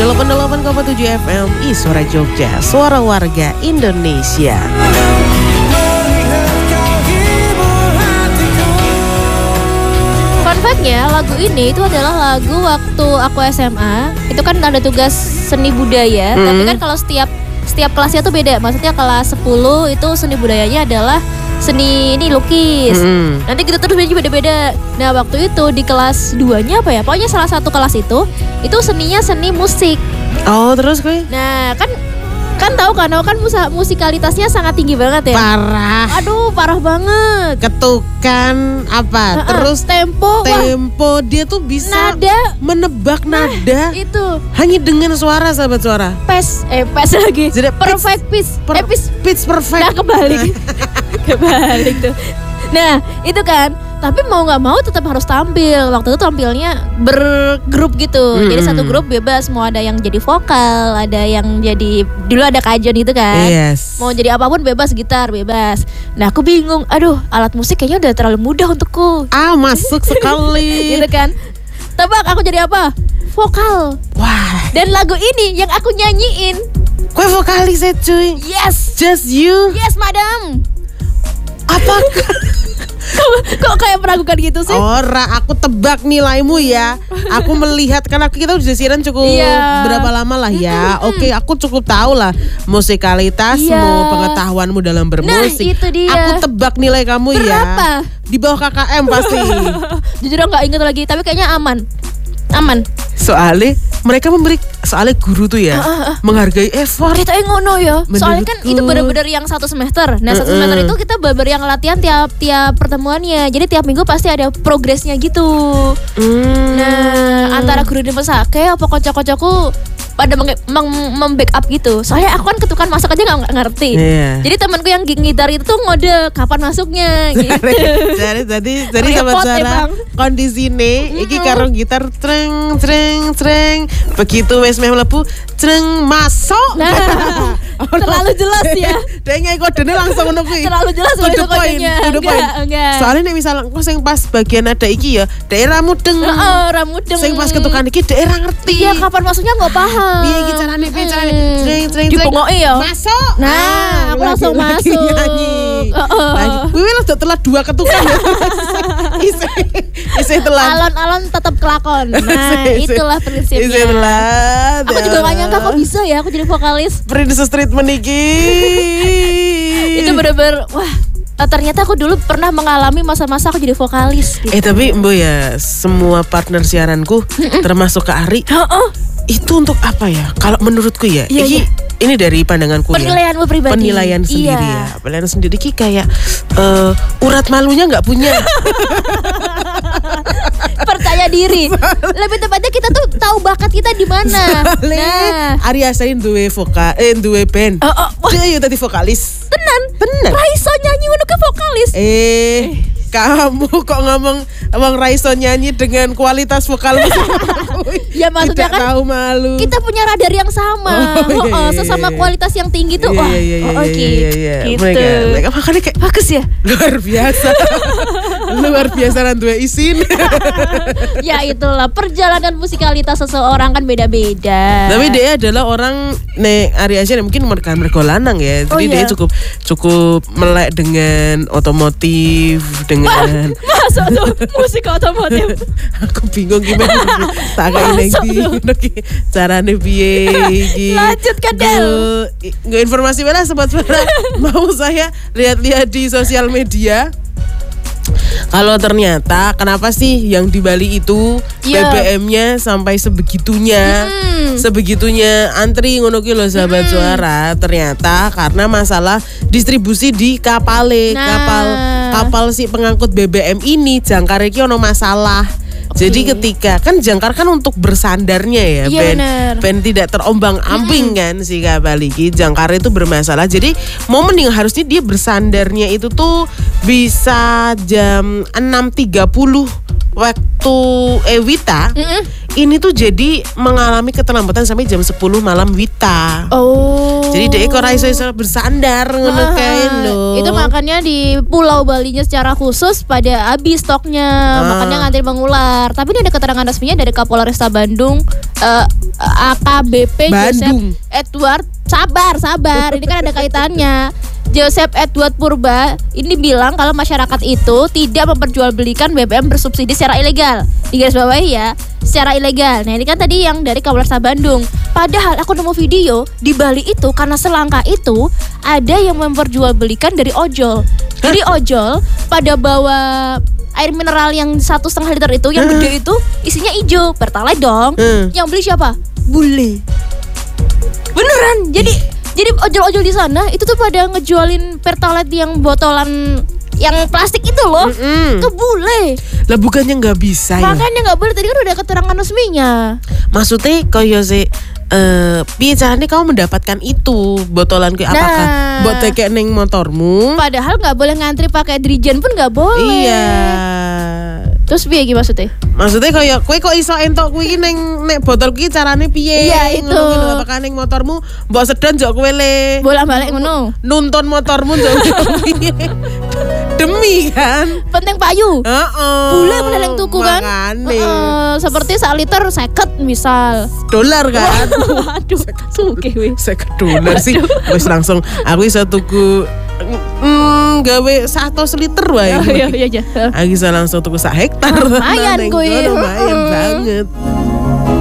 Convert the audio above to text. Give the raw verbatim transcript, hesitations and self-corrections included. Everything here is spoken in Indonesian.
delapan puluh delapan koma tujuh F M I Suara Jogja, suara warga Indonesia. Fun fact-nya, lagu ini itu adalah lagu waktu aku S M A. Itu kan ada tugas seni budaya, mm-hmm. tapi kan kalau setiap setiap kelasnya tuh beda. Maksudnya kelas sepuluh itu seni budayanya adalah seni ini lukis. Mm-hmm. Nanti gitu terus beda-beda. Nah, waktu itu di kelas dua-nya apa ya? Pokoknya salah satu kelas itu itu seninya seni musik. Oh, terus gue? Nah, kan kan tahu kan, kan musa, musikalitasnya sangat tinggi banget ya. Parah. Aduh, parah banget. Ketukan apa? Uh-uh. Terus tempo. Tempo wah. Dia tuh bisa nada, menebak nah, nada. Itu. Hanya dengan suara, sahabat suara. Pes, eh pes lagi. Jadi perfect pitch. Per, eh, pitch. pitch perfect. Nah, kebalik. Kebalik tuh. Nah, itu kan. Tapi mau nggak mau tetap harus tampil. Waktu itu tampilnya bergrup gitu. Mm-hmm. Jadi satu grup bebas. Mau ada yang jadi vokal, ada yang jadi dulu ada kajon gitu kan. Yes. Mau jadi apapun bebas, gitar bebas. Nah, aku bingung. Aduh, alat musik kayaknya udah terlalu mudah untukku. Ah, masuk sekali. Gitu kan. Tebak aku jadi apa? Vokal. Wah. Dan lagu ini yang aku nyanyiin. Kue vokalis ya cuy. Yes. Just you. Yes, madam. Apakah Kok, kok kayak meragukan gitu sih? Ora, aku tebak nilaimu ya. Aku melihat karena kita udah siaran cukup yeah. berapa lama lah ya. Mm-hmm. Oke, aku cukup tahu lah musikalitasmu, yeah. pengetahuanmu dalam bermusik. Nah, itu dia. Aku tebak nilai kamu berapa? Ya. Di bawah K K M pasti. Jujur aku nggak inget lagi, tapi kayaknya aman. Aman. Soalnya mereka memberi, soalnya guru tuh ya uh, uh, uh. menghargai effort. Kita ngono ya. Soalnya kan itu benar-benar yang satu semester. Nah satu uh, uh. semester itu kita benar-benar yang latihan tiap tiap pertemuannya. Jadi tiap minggu pasti ada progresnya gitu. Hmm. Nah antara guru dan pesake apa kocok-kocokku pada mem-backup gitu. Soalnya aku kan ketukan masuk aja nggak ngerti. Yeah. Jadi temanku yang gitar itu tuh ngode kapan masuknya. Gitu. jadi jadi jadi sama cara kondisi nih, iki karo gitar treng treng treng. Begitu wes meh mlebu treng masuk. Nah, terlalu jelas ya. Dia ngai kodene langsung ngono kuwi. Terlalu jelas to the point. To the point. Enggak. Soalnya nih misal engko sing pas bagian ada iki ya, daerah mudeng. Heeh, ra mudeng. Sing pas ketukan iki daerah ngerti. Iya, kapan masuknya enggak paham. Piye iki carane, piye carane? Treng treng treng. Dipongoki ya. Masuk. Nah, aku langsung masuk. Heeh. Kuwi udah telat dua ketukan. Isih isih telat. Alon-alon tetap kelakon. Nah, itulah prinsipnya. Isih telat. Aku juga gak nyangka kok bisa ya aku jadi vokalis. Princess treatment iki. Itu bener-bener wah. Ternyata aku dulu pernah mengalami masa-masa aku jadi vokalis gitu. Eh tapi Mbak ya, semua partner siaranku termasuk Kak Ari. Heeh. Itu untuk apa ya? Kalau menurutku ya, iya, ini, iya. ini dari pandanganku penilaianmu ya. pribadi. Penilaian sendiri iya. ya. Penilaian sendiri ki kayak uh, urat malunya nggak punya. Percaya diri. Lebih tepatnya kita tuh tahu bakat kita di mana. Nah, Ari asalin duwe vokal, eh duwe band. Oh, oh, dia yo tadi vokalis. Tenan. Tenan. Raiso nyanyi ngono ke vokalis. Eh, eh. Kamu kok ngomong Bang Raiso nyanyi dengan kualitas vokal ya maksudnya tidak kan tahu malu. Kita punya radar yang sama. Oh, iya, iya, oh, sesama iya. kualitas yang tinggi tuh. Iya, wah, iya, iya, oh, oke. Okay. Iya, iya. Gitu. Mereka, mereka makanya kayak bagus ya. Luar biasa. Luar biasa rantua isin. Ya itulah perjalanan musikalitas seseorang kan beda-beda. Tapi dia adalah orang nek Ari Asia mungkin mereka mereka lanang ya. Jadi oh, iya. dia cukup cukup melek dengan otomotif dengan masuk tuh musik otomotif. Aku bingung gimana tak kayak lagi carane piye iki. Lanjut kan Del. Nggak informasi mana sobat-sobat. Mau saya lihat-lihat di sosial media. Kalau ternyata kenapa sih yang di Bali itu yeah. B B M-nya sampai sebegitunya, hmm. sebegitunya antri ngono ki lho sahabat hmm. suara. Ternyata karena masalah distribusi di kapale, nah. kapal kapal si pengangkut B B M ini jangkar iki ono masalah. Okay. Jadi ketika kan jangkar kan untuk bersandarnya ya, iya, ben, ben tidak terombang-ambing mm. kan si kapal iki. Jangkar itu bermasalah. Jadi momen yang harusnya dia bersandarnya itu tuh bisa jam enam tiga puluh waktu Ewita Mm-mm. ini tuh jadi mengalami keterlambatan sampai jam sepuluh malam Wita. Oh. Jadi dia kok iso-iso bersandar ngono Ah, kae lho. Itu makanya di Pulau Balinya secara khusus pada habis stoknya, Ah. makanya ngantri mengular. Tapi ini ada keterangan resminya dari Kapolresta Bandung, eh, A K B P Bandung. Joseph Edward. Sabar, sabar. Ini kan ada kaitannya. Joseph Edward Purba ini bilang kalau masyarakat itu tidak memperjualbelikan B B M bersubsidi secara ilegal. Digarisbawahi ya, secara ilegal. Nah ini kan tadi yang dari Kapolresta Bandung. Padahal aku nemu video di Bali itu karena selangka itu ada yang memperjualbelikan dari ojol. Jadi ojol pada bawa air mineral yang satu setengah liter itu yang gede itu isinya hijau, pertalite dong. Hmm. Yang beli siapa? Bule. Beneran. Jadi jadi ojol-ojol di sana itu tuh pada ngejualin pertalite yang botolan yang plastik itu loh. Mm-mm. Itu bule. Lah bukannya nggak bisa ya? Makanya nggak boleh, tadi kan udah keterangan resminya. Maksudnya koyo se eh piye carane kamu mendapatkan itu botolan kuwi apakah Nah. mbok tekek ning motormu? Padahal nggak boleh ngantri pakai drijen pun nggak boleh. Iya. Terus piye iki maksudnya? Maksudnya kaya kowe kok iso entok kuwi iki ning nek botol kuwi carane piye? Iya, itu. Ngono kuwi lho, apakah ning motormu mbok sedon njok kowe le Bolak-balik ngono. nuntun motormu njok piye? Demi kan? Penting payu. Heeh. Bule bener yang tuku kan? Makane. Heeh, seperti sak liter seket misal. Dolar kan? Waduh, suke weh. Seket dolar sih. Wis langsung aku iso tuku mm, gawe satu liter wae. Oh, iya iya iya. Aku bisa langsung tuku sak hektar. Lumayan Neng kuwi. kono, lumayan Heeh. banget.